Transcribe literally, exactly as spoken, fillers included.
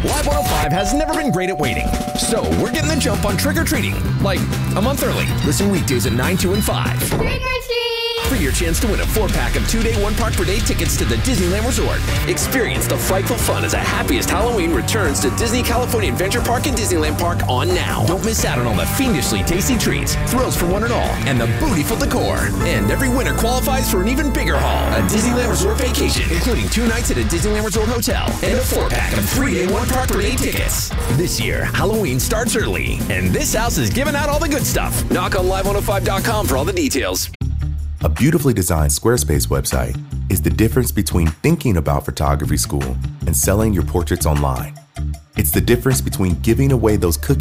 Live one oh five has never been great at waiting, so we're getting the jump on trick-or-treating, like a month early. Listen weekdays at nine, two, and five. Trick-or-treat! For your chance to win a four-pack of two-day, one-park-per-day tickets to the Disneyland Resort. Experience the frightful fun as the happiest Halloween returns to Disney California Adventure Park and Disneyland Park on now. Don't miss out on all the fiendishly tasty treats, thrills for one and all, and the bootyful decor. And every winner qualifies for an even bigger haul, a Disneyland Resort vacation, including two nights at a Disneyland Resort hotel and a four-pack of three-day, one-park-per-day tickets. This year, Halloween starts early, and this house is giving out all the good stuff. Knock on live one oh five dot com for all the details. A beautifully designed Squarespace website is the difference between thinking about photography school and selling your portraits online. It's the difference between giving away those cookies